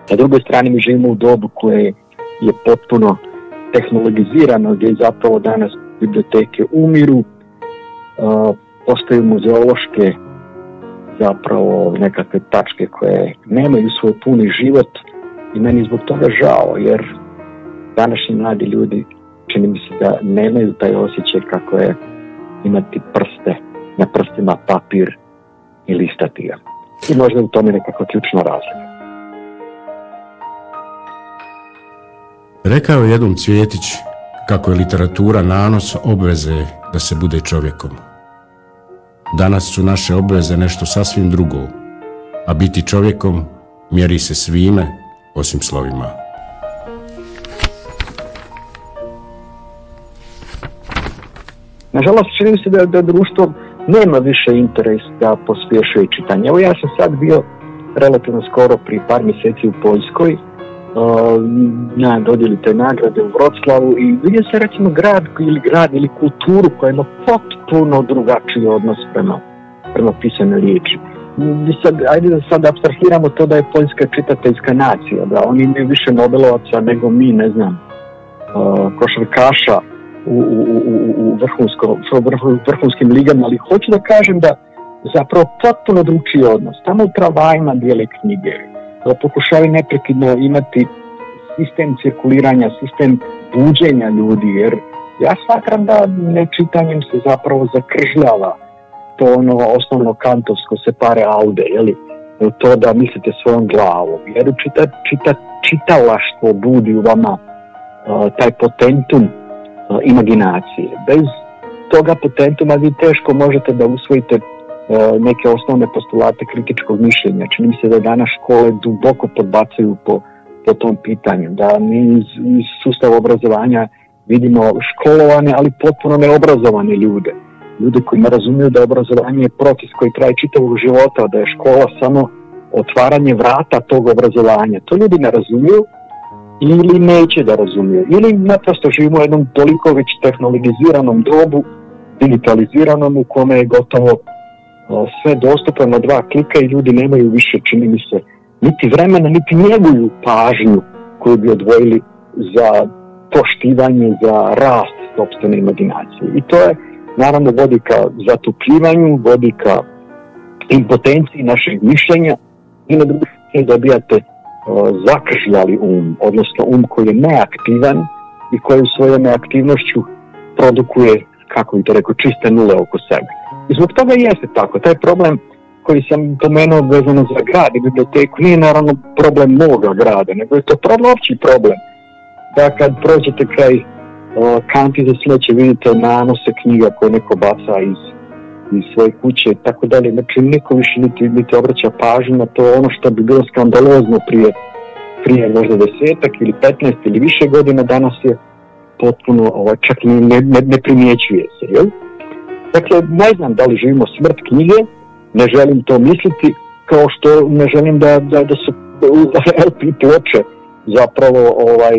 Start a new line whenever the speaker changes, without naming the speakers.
Na drugoj strani mi živimo u dobu koje je potpuno tehnologizirano, gdje zapravo danas biblioteke umiru, postaju muzeološke zapravo nekakve tačke koje nemaju svoj puni život i meni zbog toga žao, jer današnji mladi ljudi čini mi se da nemaju taj osjećaj kako je imati prste, na prstima papir i listati ga. I možda u tome nekakva ključna razlika.
Rekao je Jedum Cvjetić kako je literatura nanos obveze da se bude čovjekom. Danas su naše obveze nešto sasvim drugo, a biti čovjekom mjeri se svime osim slovima.
Nažalost, čini mi se da društvo nema više interes da pospješuje čitanje. Evo ja sam sad bio relativno skoro prije par mjeseci u Poljskoj na dodjeli te nagrade u Vroclavu i vidio se recimo grad ili kulturu koja ima potpuno drugačiji odnos prema pisanoj riječi. Ajde da sad apstrahiramo to da je Poljska čitateljska nacija, da oni imaju više Nobelovaca nego mi, ne znam, košarkaša u vrhunskim ligama, ali hoću da kažem da zapravo potpuno drugčiji odnos. Tamo u tramvajima dijele knjige, pokušavaju neprekidno imati sistem cirkuliranja, sistem buđenja ljudi, jer ja smatram da nečitanjem se zapravo zakržljava to ono osnovno kantovsko separe aude, jeli? To da mislite svojom glavom, jer čitalaštvo budi u vama taj potentum imaginacije. Bez toga potentuma vi teško možete da usvojite neke osnovne postulate kritičkog mišljenja. Čini mi se da danas škole duboko podbacuju po tom pitanju, da mi iz sustava obrazovanja vidimo školovane, ali potpuno neobrazovane ljude koji ne razumiju da obrazovanje je proces koji traje čitavog života, da je škola samo otvaranje vrata tog obrazovanja. To ljudi ne razumiju ili neće da razumiju, ili naprosto živimo u jednom toliko već tehnologiziranom dobu, digitaliziranom, u kome je gotovo sve dostupno na 2 klika i ljudi nemaju više, čini mi se, niti vremena, niti njeguju pažnju koju bi odvojili za poštivanje, za rast sopstvene imaginacije. I to je naravno vodi ka zatupljivanju, vodi ka impotenciji našeg mišljenja i na drugu stranu dobijate zakržljali odnosno koji je neaktivan i koji svojom neaktivnošću produkuje, kako bi to rekao, čiste nule oko sebe. I zbog toga jeste tako. Taj problem koji sam pomenuo vezano za grad i biblioteku nije naravno problem moga grada, nego je to opći problem. Da kad prođete kraj kanti za smeće vidite nanose knjiga koje neko baca iz svoje kuće i tako dalje. Znači niko više niti obraća pažnju na to. Ono što bi bilo skandalozno prije možda 10 ili 15 ili više godina, danas je potpuno čak ne primjećuje se. Jel? Dakle, ne znam da li živimo smrt knjige, ne želim to misliti, kao što ne želim da su LP ploče zapravo